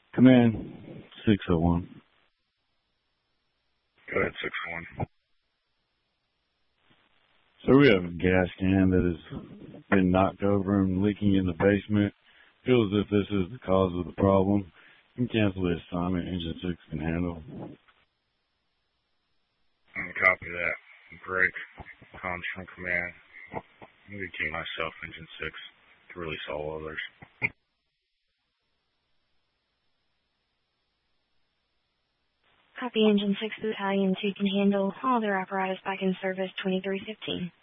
Command 601. Go ahead, 6-1. So we have a gas can that has been knocked over and leaking in the basement. Feels as if this is the cause of the problem. You can cancel the assignment. Engine 6 can handle. Copy that. Break. Comms from command. Movie team myself, Engine 6, to release all others. Copy Engine 6 Battalion 2 can handle all their apparatus back in service 2315.